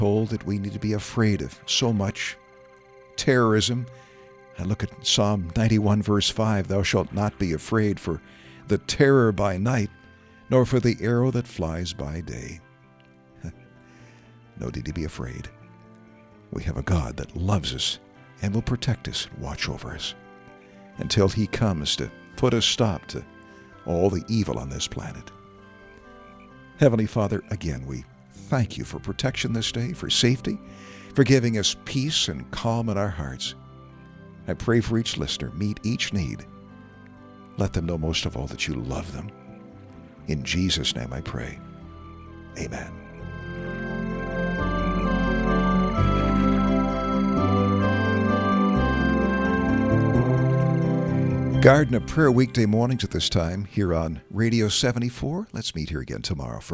told that we need to be afraid of so much terrorism. I look at Psalm 91 verse 5, thou shalt not be afraid for the terror by night, nor for the arrow that flies by day. No need to be afraid. We have a God that loves us and will protect us, watch over us, until he comes to put a stop to all the evil on this planet. Heavenly Father, again, we thank you for protection this day, for safety, for giving us peace and calm in our hearts. I pray for each listener, meet each need. Let them know most of all that you love them. In Jesus' name I pray. Amen. Garden of Prayer weekday mornings at this time here on Radio 74. Let's meet here again tomorrow for